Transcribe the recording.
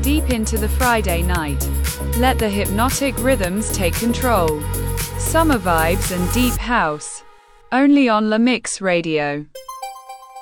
deep into the Friday night. Let the hypnotic rhythms take control. Summer vibes and deep house. Only on La Mix Radio.